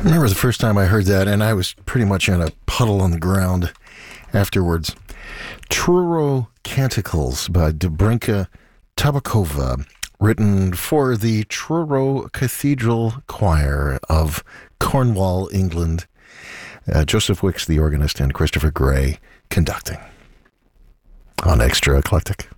I remember the first time I heard that, and I was pretty much in a puddle on the ground afterwards. Truro Canticles by Dobrinka Tabakova, written for the Truro Cathedral Choir of Cornwall, England. Joseph Wicks, the organist, and Christopher Gray conducting on Extra Eclectic.